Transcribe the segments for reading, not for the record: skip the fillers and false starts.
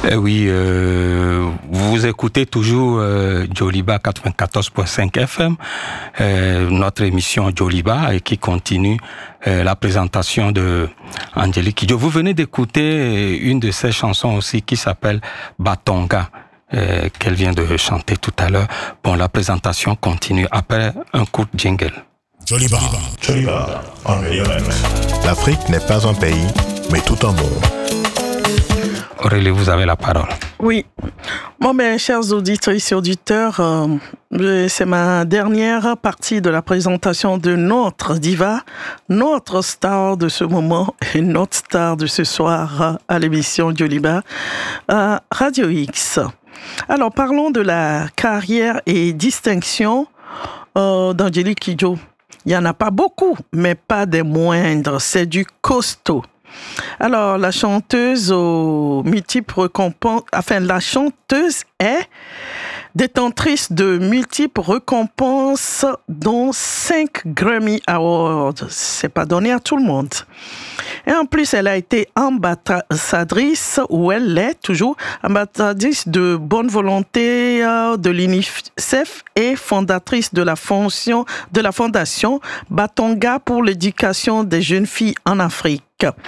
Oui, vous écoutez toujours Djoliba 94.5 FM, notre émission Djoliba, et qui continue la présentation de Angélique Kidjo. Vous venez d'écouter une de ses chansons aussi qui s'appelle Batonga, qu'elle vient de chanter tout à l'heure. Bon, la présentation continue après un court jingle. Djoliba, on Radio M. L'Afrique n'est pas un pays, mais tout un monde. Aurélie, vous avez la parole. Oui. Bon, mes chers auditrices et auditeurs, c'est ma dernière partie de la présentation de notre diva, notre star de ce moment et notre star de ce soir à l'émission Djoliba, Radio X. Alors, parlons de la carrière et distinction d'Angélique Kidjo. Il n'y en a pas beaucoup, mais pas des moindres. C'est du costaud. Alors, la chanteuse aux multiples récompenses, la chanteuse est détentrice de multiples récompenses, dont 5 Grammy Awards. C'est pas donné à tout le monde. Et en plus, elle a été ambassadrice, ou elle l'est toujours, ambassadrice de bonne volonté de l'UNICEF et fondatrice de la fondation Batonga pour l'éducation des jeunes filles en Afrique.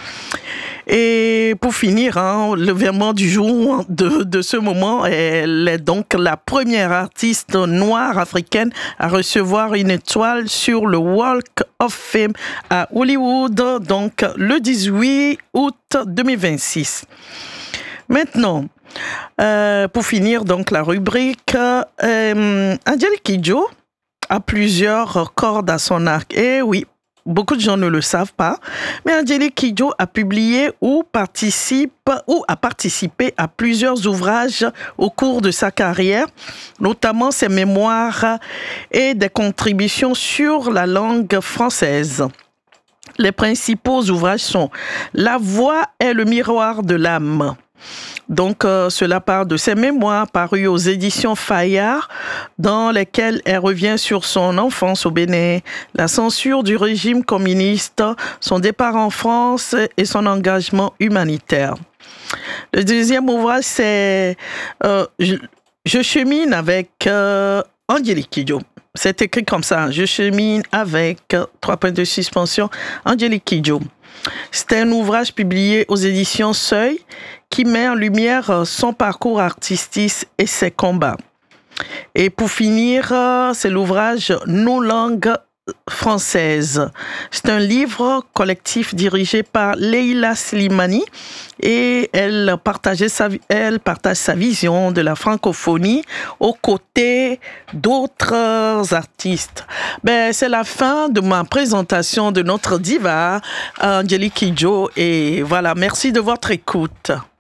Et pour finir, le vraiment du jour de ce moment, elle est donc la première artiste noire africaine à recevoir une étoile sur le Walk of Fame à Hollywood, donc le 18 août 2026. Maintenant, pour finir donc la rubrique, Angélique Kidjo a plusieurs cordes à son arc. Et oui, beaucoup de gens ne le savent pas, mais Angélique Kidjo a publié ou a participé à plusieurs ouvrages au cours de sa carrière, notamment ses mémoires et des contributions sur la langue française. Les principaux ouvrages sont La voix est le miroir de l'âme. Donc, cela part de ses mémoires parues aux éditions Fayard, dans lesquelles elle revient sur son enfance au Bénin, la censure du régime communiste, son départ en France et son engagement humanitaire. Le deuxième ouvrage, c'est Je chemine avec Angélique Kidjo. C'est écrit comme ça, Je chemine avec 3 points de suspension, Angélique Kidjo. C'est un ouvrage publié aux éditions Seuil qui met en lumière son parcours artistique et ses combats. Et pour finir, c'est l'ouvrage Nos langues françaises. C'est un livre collectif dirigé par Leila Slimani et elle partage sa vision de la francophonie aux côtés d'autres artistes. C'est la fin de ma présentation de notre diva, Angélique Kidjo, et voilà, merci de votre écoute.